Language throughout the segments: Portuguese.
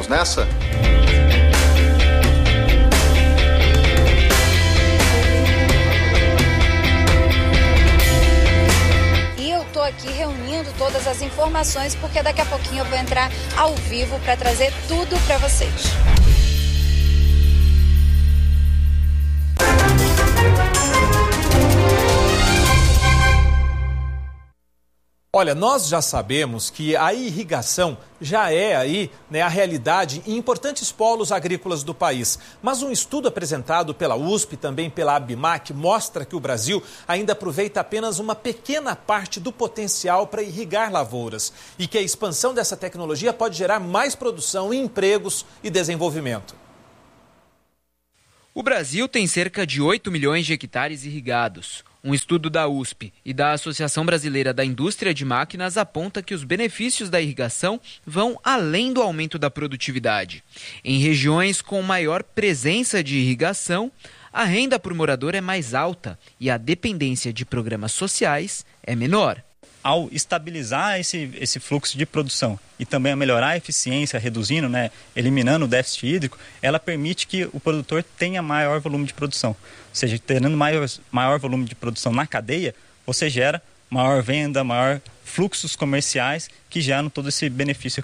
Vamos nessa? Estou aqui reunindo todas as informações porque daqui a pouquinho eu vou entrar ao vivo para trazer tudo para vocês. Olha, nós já sabemos que a irrigação já é aí, a realidade em importantes polos agrícolas do país. Mas um estudo apresentado pela USP e também pela ABMAC mostra que o Brasil ainda aproveita apenas uma pequena parte do potencial para irrigar lavouras e que a expansão dessa tecnologia pode gerar mais produção, empregos e desenvolvimento. O Brasil tem cerca de 8 milhões de hectares irrigados. Um estudo da USP e da Associação Brasileira da Indústria de Máquinas aponta que os benefícios da irrigação vão além do aumento da produtividade. Em regiões com maior presença de irrigação, a renda por morador é mais alta e a dependência de programas sociais é menor. Ao estabilizar esse fluxo de produção e também a melhorar a eficiência, reduzindo, eliminando o déficit hídrico, ela permite que o produtor tenha maior volume de produção. Ou seja, tendo maior volume de produção na cadeia, você gera maior venda, maior fluxos comerciais que geram todo esse benefício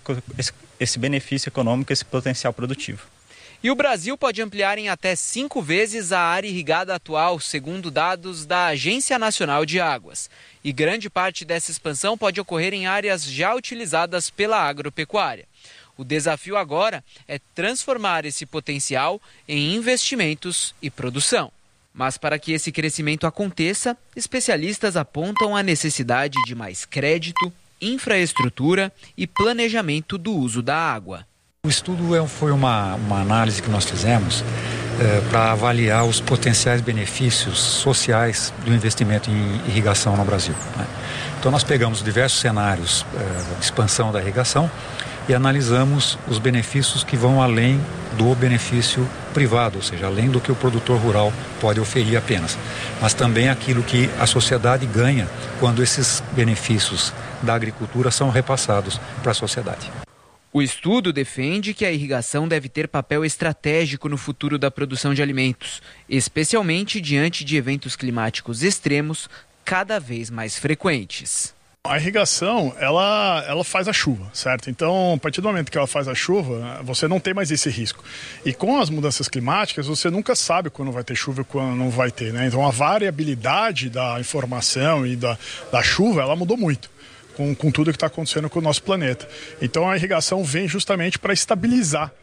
econômico, esse potencial produtivo. E o Brasil pode ampliar em até 5 vezes a área irrigada atual, segundo dados da Agência Nacional de Águas. E grande parte dessa expansão pode ocorrer em áreas já utilizadas pela agropecuária. O desafio agora é transformar esse potencial em investimentos e produção. Mas para que esse crescimento aconteça, especialistas apontam a necessidade de mais crédito, infraestrutura e planejamento do uso da água. O estudo foi uma análise que nós fizemos para avaliar os potenciais benefícios sociais do investimento em irrigação no Brasil. Então nós pegamos diversos cenários de expansão da irrigação e analisamos os benefícios que vão além do benefício privado, ou seja, além do que o produtor rural pode oferir apenas, mas também aquilo que a sociedade ganha quando esses benefícios da agricultura são repassados para a sociedade. O estudo defende que a irrigação deve ter papel estratégico no futuro da produção de alimentos, especialmente diante de eventos climáticos extremos cada vez mais frequentes. A irrigação, ela faz a chuva, certo? Então, a partir do momento que ela faz a chuva, você não tem mais esse risco. E com as mudanças climáticas, você nunca sabe quando vai ter chuva e quando não vai ter, né? Então, a variabilidade da informação e da chuva, ela mudou muito. Com tudo que está acontecendo com o nosso planeta. Então a irrigação vem justamente para estabilizar.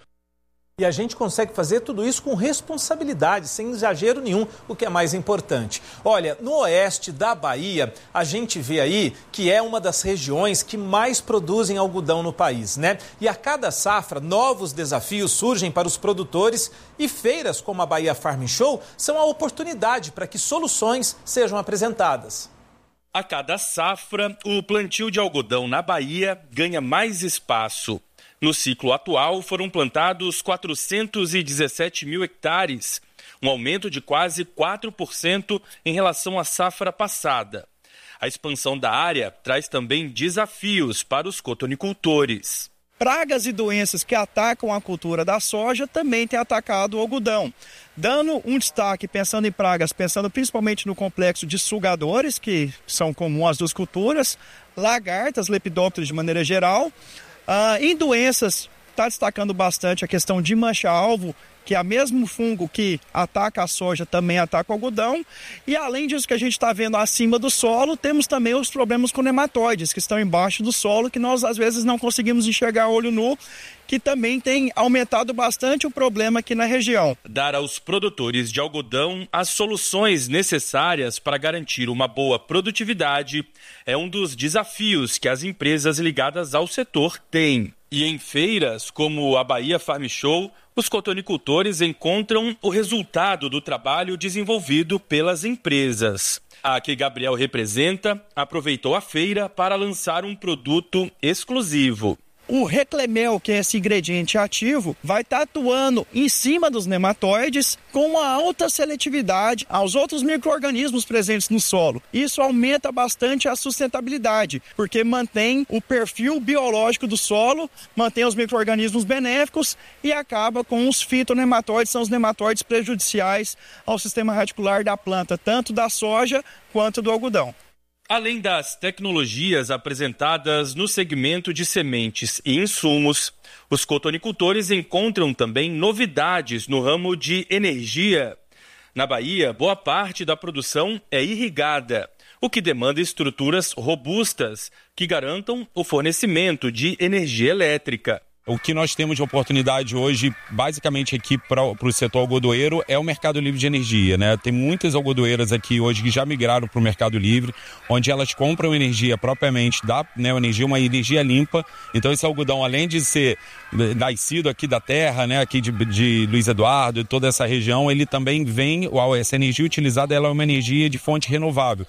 E a gente consegue fazer tudo isso com responsabilidade, sem exagero nenhum, o que é mais importante. Olha, no oeste da Bahia, a gente vê aí que é uma das regiões que mais produzem algodão no país, né? E a cada safra, novos desafios surgem para os produtores e feiras como a Bahia Farm Show são a oportunidade para que soluções sejam apresentadas. A cada safra, o plantio de algodão na Bahia ganha mais espaço. No ciclo atual, foram plantados 417 mil hectares, um aumento de quase 4% em relação à safra passada. A expansão da área traz também desafios para os cotonicultores. Pragas e doenças que atacam a cultura da soja também têm atacado o algodão. Dando um destaque, pensando em pragas, pensando principalmente no complexo de sugadores, que são comuns às duas culturas, lagartas, lepidópteros de maneira geral. Em doenças, está destacando bastante a questão de mancha-alvo, que é o mesmo fungo que ataca a soja, também ataca o algodão. E além disso que a gente está vendo acima do solo, temos também os problemas com nematóides, que estão embaixo do solo, que nós às vezes não conseguimos enxergar a olho nu, que também tem aumentado bastante o problema aqui na região. Dar aos produtores de algodão as soluções necessárias para garantir uma boa produtividade é um dos desafios que as empresas ligadas ao setor têm. E em feiras como a Bahia Farm Show, os cotonicultores encontram o resultado do trabalho desenvolvido pelas empresas. A que Gabriel representa aproveitou a feira para lançar um produto exclusivo. o reclemel, que é esse ingrediente ativo, vai estar atuando em cima dos nematóides com uma alta seletividade aos outros micro-organismos presentes no solo. Isso aumenta bastante a sustentabilidade, porque mantém o perfil biológico do solo, mantém os micro-organismos benéficos e acaba com os fitonematóides, são os nematóides prejudiciais ao sistema radicular da planta, tanto da soja quanto do algodão. Além das tecnologias apresentadas no segmento de sementes e insumos, os cotonicultores encontram também novidades no ramo de energia. Na Bahia, boa parte da produção é irrigada, o que demanda estruturas robustas que garantam o fornecimento de energia elétrica. O que nós temos de oportunidade hoje, basicamente aqui para o setor algodoeiro, é o mercado livre de energia, né? Tem muitas algodoeiras aqui hoje que já migraram para o mercado livre, onde elas compram energia propriamente da Neoenergia, uma energia limpa. Então esse algodão, além de ser nascido aqui da terra, né, aqui de Luiz Eduardo e toda essa região, ele também vem, essa energia utilizada, ela é uma energia de fonte renovável.